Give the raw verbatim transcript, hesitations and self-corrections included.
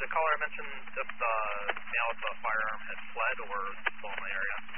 the caller mention if the male with the firearm had fled or still in the area?